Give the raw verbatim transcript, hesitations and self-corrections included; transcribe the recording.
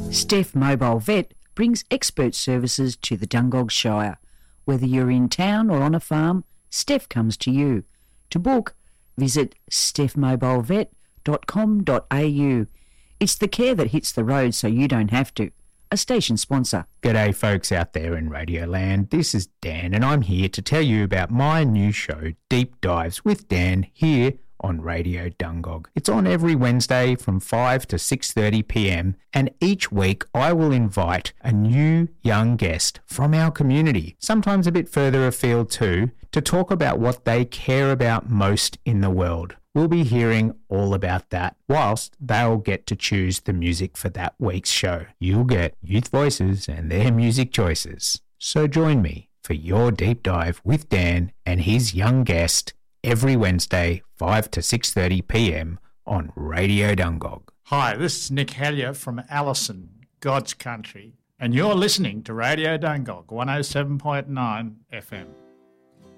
Steph Mobile Vet brings expert services to the Dungog Shire. Whether you're in town or on a farm, Steph comes to you. To book, visit steph mobile vet dot com dot a u. It's the care that hits the road so you don't have to. A station sponsor. G'day folks out there in Radioland, this is Dan and I'm here to tell you about my new show, Deep Dives with Dan, here on Radio Dungog. It's on every Wednesday from five to six thirty p m and each week I will invite a new young guest from our community, sometimes a bit further afield too, to talk about what they care about most in the world. We'll be hearing all about that, whilst they'll get to choose the music for that week's show. You'll get youth voices and their music choices. So join me for your deep dive with Dan and his young guest every Wednesday, five to six thirty p m on Radio Dungog. Hi, this is Nick Hellier from Allison, God's Country, and you're listening to Radio Dungog, one oh seven point nine F M.